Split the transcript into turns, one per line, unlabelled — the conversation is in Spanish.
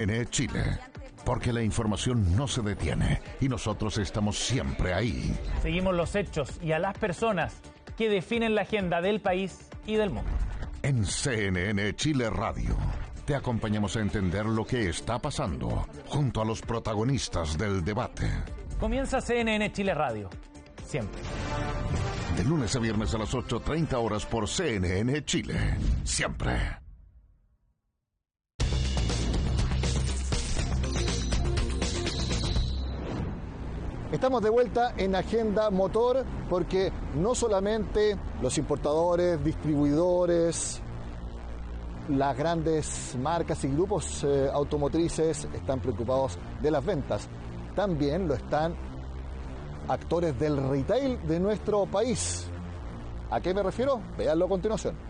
CNN Chile. Porque la información no se detiene y nosotros estamos siempre ahí.
Seguimos los hechos y a las personas que definen la agenda del país y del mundo.
En CNN Chile Radio te acompañamos a entender lo que está pasando junto a los protagonistas del debate.
Comienza CNN Chile Radio. Siempre.
De lunes a viernes a las 8:30 horas por CNN Chile. Siempre.
Estamos de vuelta en Agenda Motor porque no solamente los importadores, distribuidores, las grandes marcas y grupos automotrices están preocupados de las ventas, también lo están actores del retail de nuestro país. ¿A qué me refiero? Véanlo a continuación.